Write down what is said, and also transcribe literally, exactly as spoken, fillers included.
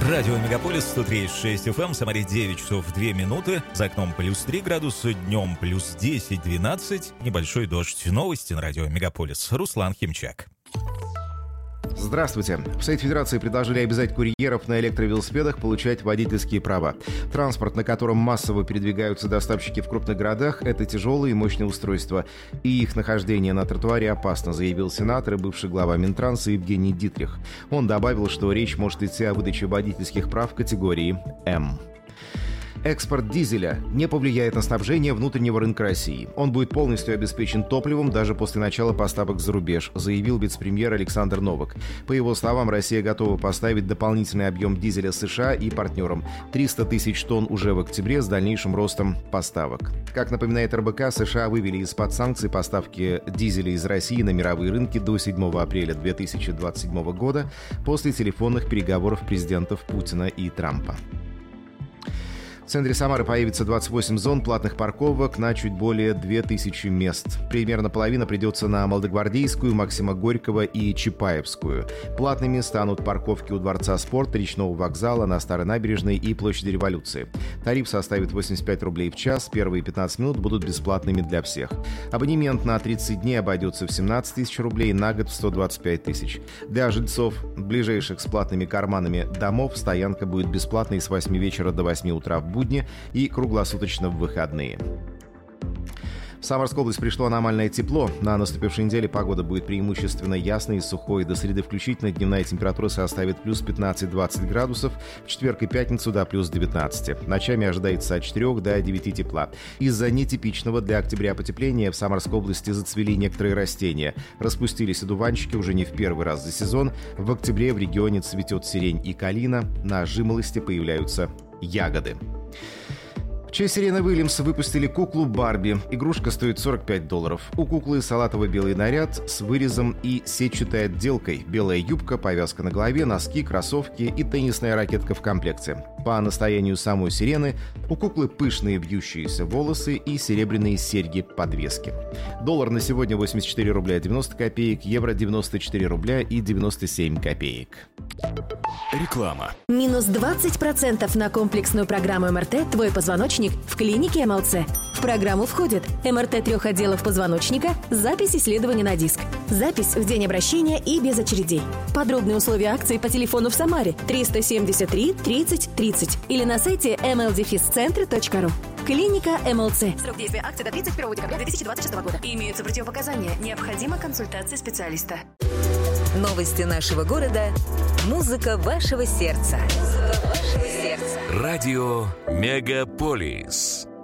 Радио Мегаполис сто три и шесть эф эм, Самаре девять часов две минуты, за окном плюс три градуса, днем плюс десять двенадцать, небольшой дождь. Новости на Радио Мегаполис. Руслан Химчак. Здравствуйте. В Совете Федерации предложили обязать курьеров на электровелосипедах получать водительские права. Транспорт, на котором массово передвигаются доставщики в крупных городах, это тяжелые и мощные устройства. И их нахождение на тротуаре опасно, заявил сенатор и бывший глава Минтранса Евгений Дитрих. Он добавил, что речь может идти о выдаче водительских прав категории М. Экспорт дизеля не повлияет на снабжение внутреннего рынка России. Он будет полностью обеспечен топливом даже после начала поставок за рубеж, заявил вице-премьер Александр Новак. По его словам, Россия готова поставить дополнительный объем дизеля США и партнерам. триста тысяч тонн уже в октябре с дальнейшим ростом поставок. Как напоминает эр бэ ка, США вывели из-под санкций поставки дизеля из России на мировые рынки до седьмого апреля две тысячи двадцать седьмого года после телефонных переговоров президентов Путина и Трампа. В центре Самары появится двадцать восемь зон платных парковок на чуть более две тысячи мест. Примерно половина придется на Молодогвардейскую, Максима Горького и Чапаевскую. Платными станут парковки у Дворца спорта, Речного вокзала, на Старой набережной и Площади Революции. Тариф составит восемьдесят пять рублей в час, первые пятнадцать минут будут бесплатными для всех. Абонемент на тридцать дней обойдется в семнадцать тысяч рублей, на год в сто двадцать пять тысяч. Для жильцов ближайших с платными карманами домов стоянка будет бесплатной с восьми вечера до восьми утра в будни и круглосуточно в выходные. В Самарскую область пришло аномальное тепло. На наступившей неделе погода будет преимущественно ясной и сухой. До среды включительно дневная температура составит плюс пятнадцать-двадцать градусов. В четверг и пятницу до плюс девятнадцать. Ночами ожидается от четырёх до девяти тепла. Из-за нетипичного для октября потепления в Самарской области зацвели некоторые растения. Распустились одуванчики уже не в первый раз за сезон. В октябре в регионе цветет сирень и калина. На жимолости появляются ягоды. В честь Серены Уильямс выпустили куклу Барби. Игрушка стоит сорок пять долларов. У куклы салатово-белый наряд с вырезом и сетчатой отделкой. Белая юбка, повязка на голове, носки, кроссовки и теннисная ракетка в комплекте. По настоянию самой Сирены у куклы пышные вьющиеся волосы и серебряные серьги-подвески. Доллар на сегодня восемьдесят четыре рубля девяносто копеек, евро девяносто четыре рубля и девяносто семь копеек. Реклама. Минус двадцать процентов на комплексную программу эм эр тэ «Твой позвоночник» в клинике эм эл цэ. В программу входит эм эр тэ трех отделов позвоночника, запись исследования на диск, запись в день обращения и без очередей. Подробные условия акции по телефону в Самаре триста семьдесят три тридцать тридцать или на сайте эм эл дефис центр точка ру. Клиника эм эл цэ. Срок действия акции до тридцать первого декабря две тысячи двадцать шестого года. Имеются противопоказания. Необходима консультация специалиста. Новости нашего города. Музыка вашего сердца. Музыка вашего сердца. Радио Мегаполис.